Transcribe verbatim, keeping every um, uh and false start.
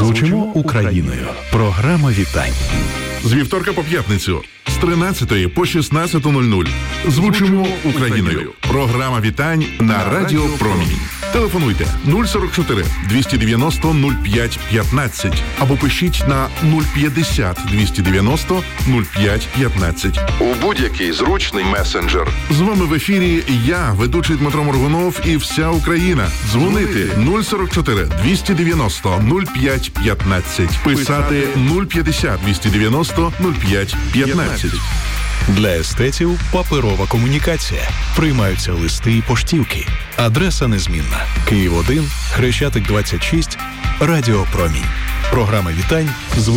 Звучимо Україною. Програма вітань. З вівторка по п'ятницю з тринадцятої по шістнадцяту нуль нуль. Звучимо Україною. Програма вітань на Радіо Промінь. Телефонуйте нуль сорок чотири двісті дев'яносто нуль п'ять п'ятнадцять або пишіть на нуль п'ятдесят двісті дев'яносто нуль п'ять п'ятнадцять. У будь-який зручний месенджер. З вами в ефірі я, ведучий Дмитро Моргунов, і вся Україна. Дзвонити нуль сорок чотири двісті дев'яносто нуль п'ять п'ятнадцять. Писати нуль п'ятдесят двісті дев'яносто нуль п'ять п'ятнадцять. Для естетів паперова комунікація. Приймаються листи і поштівки. Адреса незмінна. Київ один, Хрещатик двадцять шість, Радіо Промінь. Програма вітань з